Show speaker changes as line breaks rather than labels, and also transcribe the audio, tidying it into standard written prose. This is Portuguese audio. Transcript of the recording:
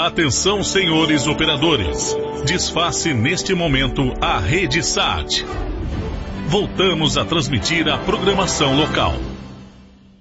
Atenção, senhores operadores. Desface neste momento a rede SAT. Voltamos a transmitir a programação local.